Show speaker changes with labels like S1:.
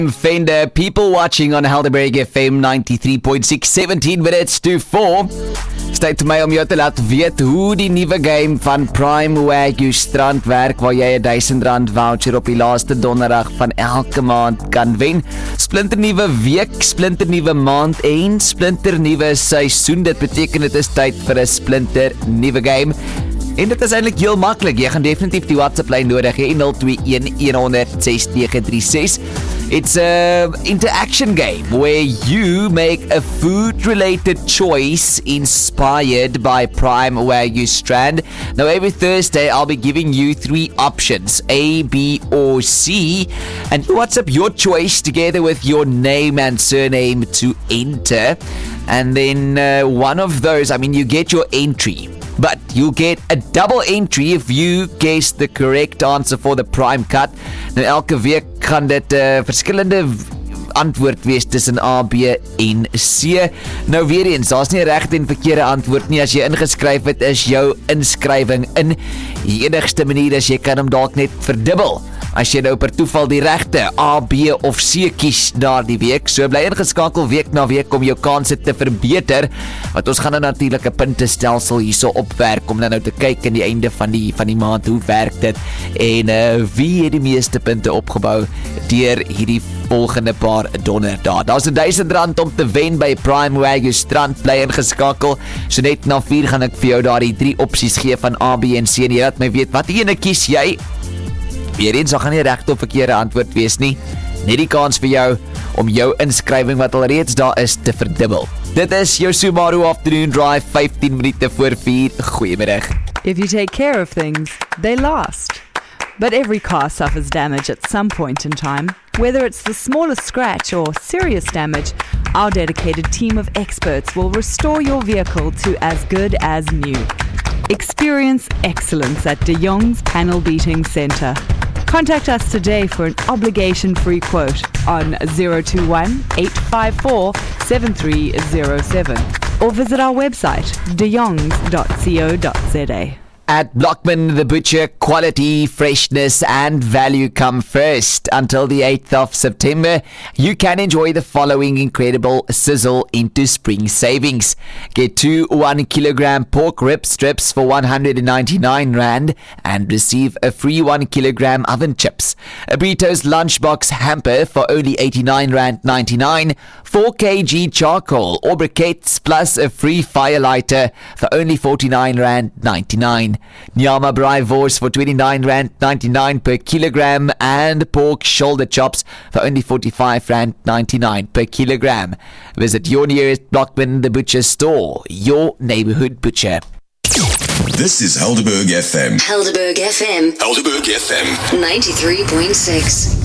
S1: Fender, people watching on Helderberg FM 93.6, 17 minutes to 4. Tyd vir my om jou te laat weet hoe die nuwe game van Prime Wagyu Strand werk, waar jy 'n R1000 voucher op die laaste donderdag van elke maand kan wen. Splinter nuwe week, splinter nuwe maand en splinter nuwe seisoen. Dit beteken dit is tyd vir 'n splinter nuwe game. En dit is eintlik heel maklik. Jy gaan definitief die WhatsApp-lyn nodig hê, 021 100 6936. It's an interaction game where you make a food-related choice inspired by Prime Wagyu Strand. Now, every Thursday, I'll be giving you 3 options, A, B, or C, and you WhatsApp your choice together with your name and surname to enter. And then one of those, you get your entry. But you get a double entry if you guess the correct answer for the prime cut. Nou elke week gaan dit verskillende antwoord wees tussen A, B en C. Nou weer eens, daar's nie 'n regte en verkeerde antwoord nie. As jy ingeskryf het, is jou inskrywing in. Die enigste manier is jy kan hom dalk net verdubbel. As jy nou per toeval die regte A, B of C kies daardie week, so bly ingeskakel week na week om jou kanse te verbeter. Want ons gaan nou natuurlik 'n puntestelsel hierso opwerk om nou te kyk aan die einde van die maand hoe werk dit en wie het die meeste punte opgebou deur hierdie volgende paar donderdae. Daar's R1000 om te wen by Prime Wagyu Strand. Bly ingeskakel. So net na 4 gaan ek vir jou daardie 3 opsies gee van A, B en C en jy laat my weet wat ene kies jy. Weer eens, gaan nie regte of verkeerde antwoord wees nie. Net die kans vir jou om jou inskrywing wat al reeds daar is te verdubbel. Dit is jou Subaru Afternoon Drive, 15 minute voor 4. Goeiemiddag.
S2: If you take care of things, they last. But every car suffers damage at some point in time. Whether it's the smallest scratch or serious damage, our dedicated team of experts will restore your vehicle to as good as new. Experience excellence at De Jong's Panel Beating Centre. Contact us today for an obligation-free quote on 021 854 7307 or visit our website dejongs.co.za.
S1: At Blockman the Butcher, quality, freshness and value come first. Until the 8th of September, you can enjoy the following incredible sizzle into spring savings. Get 2 1 kilogram pork rib strips for R199 and receive a free 1 kilogram oven chips. A Burritos lunchbox hamper for only R89.99. 4 kg charcoal or briquettes plus a free fire lighter for only R49.99. Nyama braai wors for R29.99 per kilogram and pork shoulder chops for only R45.99 per kilogram. Visit your nearest Blockman the Butcher store, your neighborhood butcher.
S3: This is Helderberg FM.
S4: Helderberg FM.
S3: Helderberg FM.
S4: 93.6.